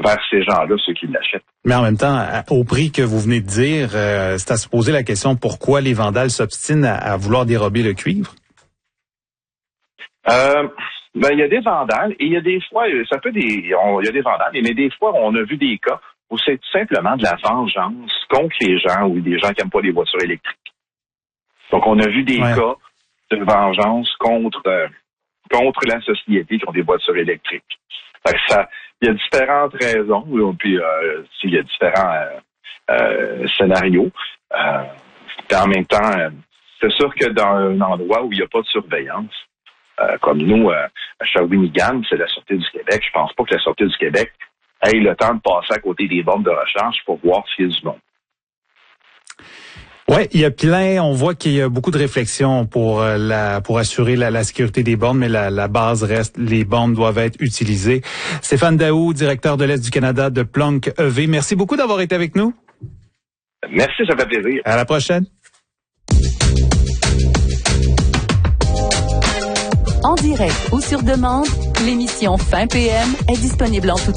vers ces gens-là, ceux qui l'achètent. Mais en même temps, au prix que vous venez de dire, c'est à se poser la question pourquoi les vandales s'obstinent à vouloir dérober le cuivre? Il y a des vandales et il y a des fois, il y a des vandales, mais des fois, on a vu des cas où c'est tout simplement de la vengeance contre les gens ou des gens qui n'aiment pas les voitures électriques. Donc, on a vu des cas de vengeance contre la société qui ont des voitures électriques. Fait que il y a différentes raisons, puis il y a différents scénarios. En même temps, c'est sûr que dans un endroit où il n'y a pas de surveillance, comme nous, à Shawinigan, c'est la Sûreté du Québec. Je pense pas que la Sûreté du Québec ait le temps de passer à côté des bornes de recharge pour voir s'il y a du monde. Ouais, il y a plein, on voit qu'il y a beaucoup de réflexions pour assurer la sécurité des bornes, mais la base reste, les bornes doivent être utilisées. Stéphane Daoust, directeur de l'Est du Canada de Plunk EV, merci beaucoup d'avoir été avec nous. Merci, ça fait plaisir. À la prochaine. En direct ou sur demande, l'émission Fin PM est disponible en tout